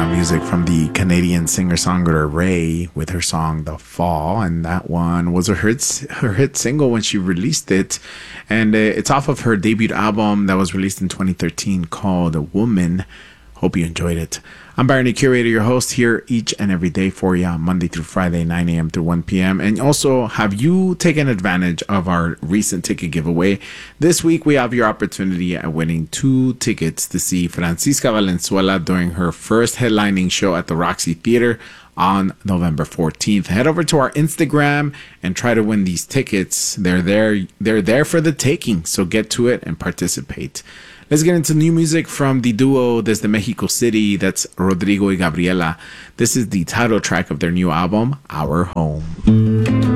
music from the Canadian singer-songwriter Ray with her song The Fall, and that one was her hit single when she released it, and it's off of her debut album that was released in 2013 called A Woman. Hope you enjoyed it. I'm Barney Curator, your host here each and every day for you, Monday through Friday, 9 a.m. through 1 p.m. And also, have you taken advantage of our recent ticket giveaway? This week, we have your opportunity at winning 2 tickets to see Francisca Valenzuela during her first headlining show at the Roxy Theater on November 14th. Head over to our Instagram and try to win these tickets. They're there for the taking, so get to it and participate. Let's get into new music from the duo desde Mexico City. That's Rodrigo y Gabriela. This is the title track of their new album, Our Home.